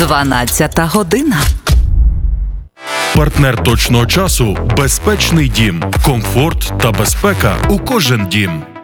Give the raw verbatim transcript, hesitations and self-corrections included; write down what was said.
дванадцята година. Партнер точного часу – безпечний дім. Комфорт та безпека у кожен дім.